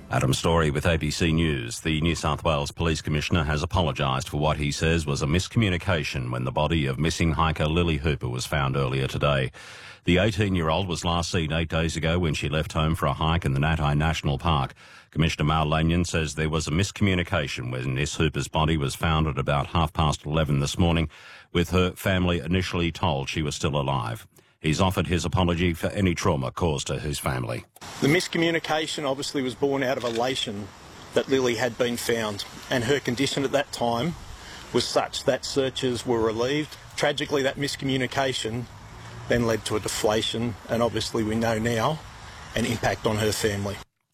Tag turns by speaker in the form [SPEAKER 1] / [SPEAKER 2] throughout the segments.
[SPEAKER 1] Adam Story with ABC News. The New South Wales Police Commissioner has apologised for what he says was a miscommunication when the body of missing hiker Lily Hooper was found earlier today. The 18-year-old was last seen 8 days ago when she left home for a hike in the Natai National Park. Commissioner Mal Lanyon says there was a miscommunication when Miss Hooper's body was found at about 11:30 this morning, with her family initially told she was still alive. He's offered his apology for any trauma caused to his family.
[SPEAKER 2] The miscommunication obviously was born out of elation that Lily had been found, and her condition at that time was such that searches were relieved. Tragically, that miscommunication then led to a deflation, and obviously we know now an impact on her family.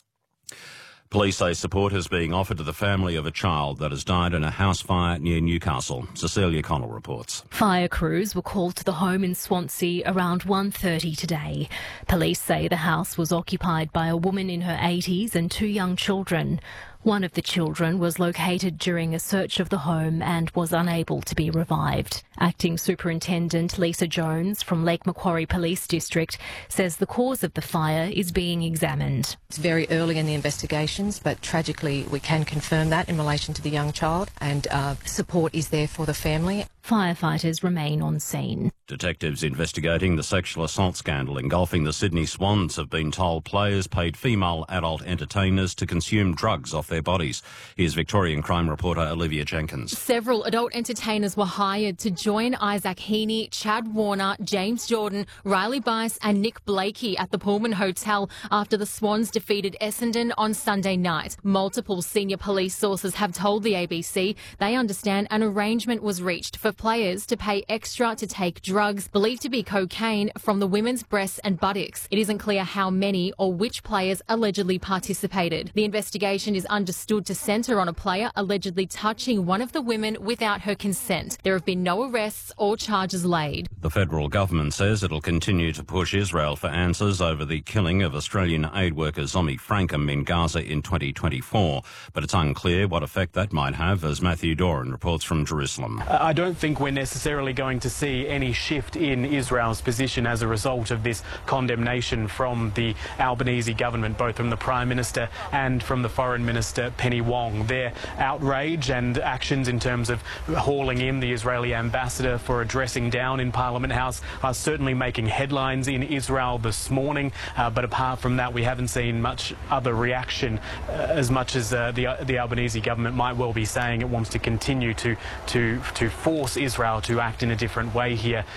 [SPEAKER 1] Police say support is being offered to the family of a child that has died in a house fire near Newcastle. Cecilia Connell reports.
[SPEAKER 3] Fire crews were called to the home in Swansea around 1:30 today. Police say the house was occupied by a woman in her 80s and 2 young children. One of the children was located during a search of the home and was unable to be revived. Acting Superintendent Lisa Jones from Lake Macquarie Police District says the cause of the fire is being examined.
[SPEAKER 4] It's very early in the investigations, but tragically we can confirm that in relation to the young child, and support is there for the family.
[SPEAKER 3] Firefighters remain on scene.
[SPEAKER 1] Detectives investigating the sexual assault scandal engulfing the Sydney Swans have been told players paid female adult entertainers to consume drugs off their bodies. Here's Victorian crime reporter Olivia Jenkins.
[SPEAKER 5] Several adult entertainers were hired to join Isaac Heaney, Chad Warner, James Jordan, Riley Bice and Nick Blakey at the Pullman Hotel after the Swans defeated Essendon on Sunday night. Multiple senior police sources have told the ABC they understand an arrangement was reached for players to pay extra to take drugs believed to be cocaine from the women's breasts and buttocks. It isn't clear how many or which players allegedly participated. The investigation is understood to centre on a player allegedly touching one of the women without her consent. There have been no arrests or charges laid.
[SPEAKER 1] The federal government says it'll continue to push Israel for answers over the killing of Australian aid worker Zomi Frankham in Gaza in 2024, but it's unclear what effect that might have, as Matthew Doran reports from Jerusalem.
[SPEAKER 6] I don't think we're necessarily going to see any shift in Israel's position as a result of this condemnation from the Albanese government, both from the Prime Minister and from the Foreign Minister Penny Wong. Their outrage and actions in terms of hauling in the Israeli ambassador for a dressing down in Parliament House are certainly making headlines in Israel this morning, but apart from that we haven't seen much other reaction, as much as the Albanese government might well be saying it wants to continue to force Israel to act in a different way here.